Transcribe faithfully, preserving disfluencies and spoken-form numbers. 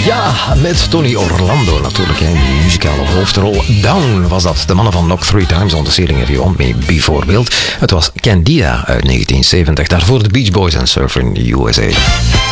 Ja, met Tony Orlando natuurlijk in de muzikale hoofdrol. Down was dat. De mannen van Knock Three Times on the Ceiling If You Want Me, bijvoorbeeld. Het was Candida uit negentien zeventig. Daarvoor de Beach Boys en Surfer in the U S A.